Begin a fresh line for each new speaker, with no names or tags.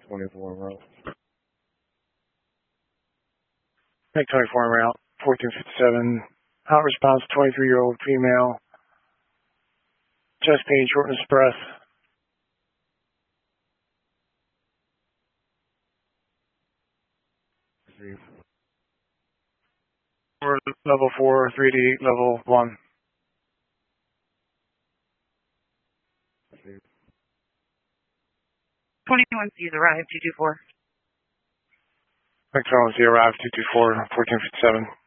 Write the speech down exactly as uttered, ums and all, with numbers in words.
twenty-four en route. Make twenty-four en route, fourteen fifty-seven. Hot response, twenty-three-year-old female. Chest pain, shortness of breath. Level four, three D, level one.
twenty-one C's arrived, two two four.
Make twenty-one C arrived, two two four, fourteen fifty-seven.